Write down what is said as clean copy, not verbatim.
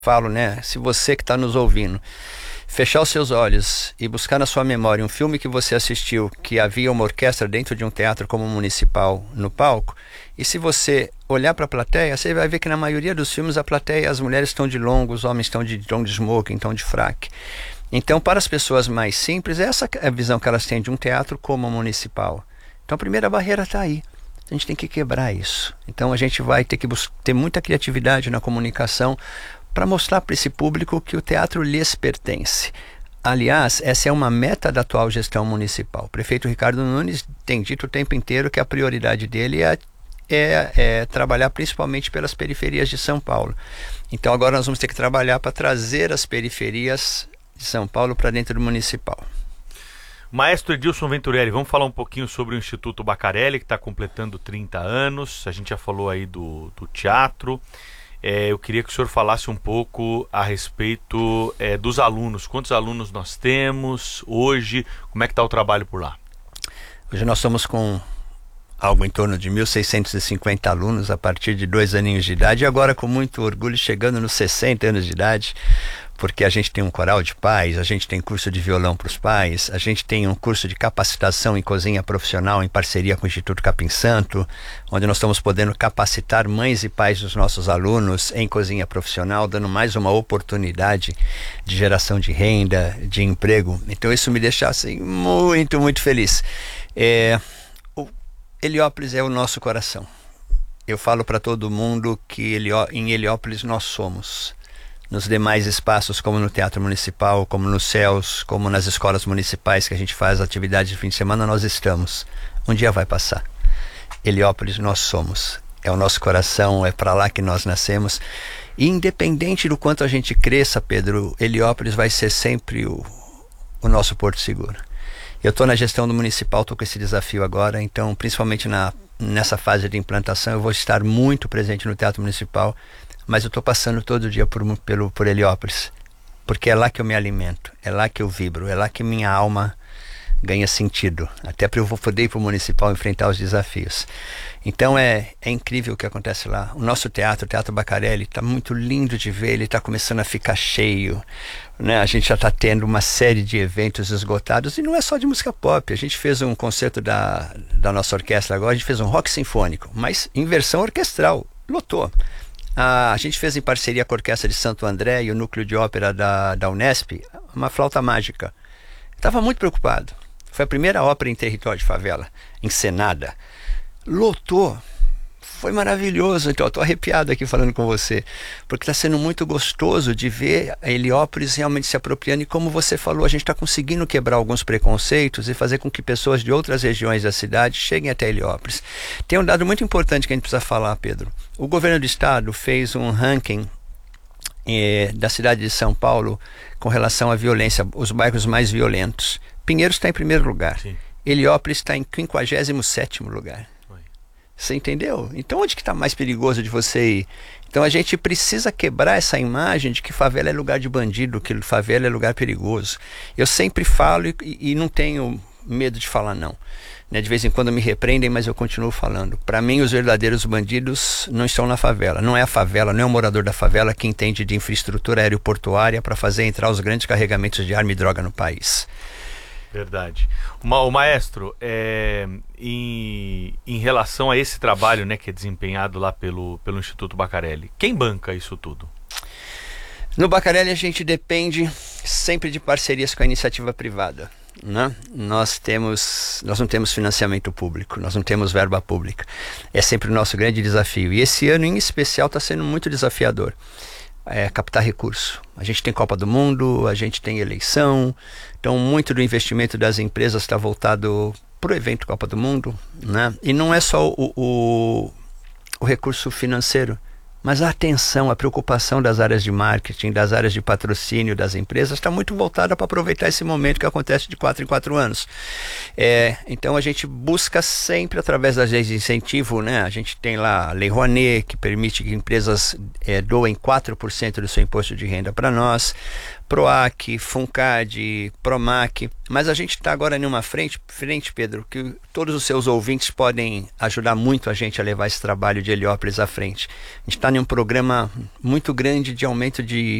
falo, né? Se você que está nos ouvindo fechar os seus olhos e buscar na sua memória um filme que você assistiu que havia uma orquestra dentro de um teatro como o Municipal no palco, e se você olhar para a plateia, você vai ver que na maioria dos filmes a plateia, as mulheres estão de longo, os homens estão de smoking, estão de fraque. Então, para as pessoas mais simples, essa é a visão que elas têm de um teatro como o Municipal. Então, a primeira barreira está aí. A gente tem que quebrar isso. Então, a gente vai ter que ter muita criatividade na comunicação para mostrar para esse público que o teatro lhes pertence. Aliás, essa é uma meta da atual gestão municipal. O prefeito Ricardo Nunes tem dito o tempo inteiro que a prioridade dele é trabalhar principalmente pelas periferias de São Paulo. Então agora nós vamos ter que trabalhar para trazer as periferias de São Paulo para dentro do municipal. Maestro Edilson Venturelli, vamos falar um pouquinho sobre o Instituto Baccarelli, que está completando 30 anos. A gente já falou aí do teatro. Eu queria que o senhor falasse um pouco a respeito dos alunos. Quantos alunos nós temos hoje? Como é que está o trabalho por lá? Hoje nós estamos com algo em torno de 1.650 alunos a partir de 2 aninhos de idade, e agora com muito orgulho chegando nos 60 anos de idade, porque a gente tem um coral de pais, a gente tem curso de violão para os pais, a gente tem um curso de capacitação em cozinha profissional em parceria com o Instituto Capim Santo, onde nós estamos podendo capacitar mães e pais dos nossos alunos em cozinha profissional, dando mais uma oportunidade de geração de renda, de emprego. Então isso me deixa assim muito, muito feliz. Heliópolis é o nosso coração. Eu falo para todo mundo que em Heliópolis nós somos. Nos demais espaços, como no Teatro Municipal, como nos céus, como nas escolas municipais que a gente faz atividades de fim de semana, nós estamos. Um dia vai passar. Heliópolis nós somos. É o nosso coração, é para lá que nós nascemos. E independente do quanto a gente cresça, Pedro, Heliópolis vai ser sempre o nosso porto seguro. Eu estou na gestão do municipal, estou com esse desafio agora, então principalmente nessa fase de implantação eu vou estar muito presente no Teatro Municipal, mas eu estou passando todo dia por Heliópolis, porque é lá que eu me alimento, é lá que eu vibro, é lá que minha alma ganha sentido, até para eu poder ir para o Municipal enfrentar os desafios. Então é incrível o que acontece lá. O nosso teatro, o Teatro Baccarelli, está muito lindo de ver, ele está começando a ficar cheio, né? A gente já está tendo uma série de eventos esgotados, e não é só de música pop. A gente fez um concerto da nossa orquestra agora, a gente fez um rock sinfônico, mas em versão orquestral, lotou. A gente fez em parceria com a Orquestra de Santo André e o Núcleo de Ópera da Unesp, uma flauta mágica. Estava muito preocupado. Foi a primeira ópera em território de favela, encenada. Lotou. Foi maravilhoso. Então eu estou arrepiado aqui falando com você, porque está sendo muito gostoso de ver a Heliópolis realmente se apropriando, e como você falou, a gente está conseguindo quebrar alguns preconceitos e fazer com que pessoas de outras regiões da cidade cheguem até Heliópolis. Tem um dado muito importante que a gente precisa falar, Pedro. O governo do estado fez um ranking da cidade de São Paulo com relação à violência, os bairros mais violentos. Pinheiros está em primeiro lugar. Sim. Heliópolis está em 57º lugar. Você entendeu? Então onde que está mais perigoso de você ir? Então a gente precisa quebrar essa imagem de que favela é lugar de bandido, que favela é lugar perigoso. Eu sempre falo e não tenho medo de falar não. Né? De vez em quando me repreendem, mas eu continuo falando. Para mim, os verdadeiros bandidos não estão na favela. Não é a favela, não é o morador da favela que entende de infraestrutura aeroportuária para fazer entrar os grandes carregamentos de arma e droga no país. Verdade. O maestro, em relação a esse trabalho, né, que é desempenhado lá pelo Instituto Baccarelli, quem banca isso tudo? No Baccarelli a gente depende sempre de parcerias com a iniciativa privada, né? Nós não temos financiamento público, nós não temos verba pública. É sempre o nosso grande desafio. E esse ano em especial está sendo muito desafiador. Captar recurso. A gente tem Copa do Mundo, a gente tem eleição, então muito do investimento das empresas está voltado para o evento Copa do Mundo, né? E não é só o recurso financeiro, mas a atenção, a preocupação das áreas de marketing, das áreas de patrocínio das empresas está muito voltada para aproveitar esse momento que acontece de 4 em 4 anos. Então a gente busca sempre através das leis de incentivo, né? A gente tem lá a Lei Rouanet, que permite que empresas doem 4% do seu imposto de renda para nós, PROAC, FUNCAD, PROMAC, mas a gente está agora em uma frente, Pedro, que todos os seus ouvintes podem ajudar muito a gente a levar esse trabalho de Heliópolis à frente. A gente está está em um programa muito grande de aumento de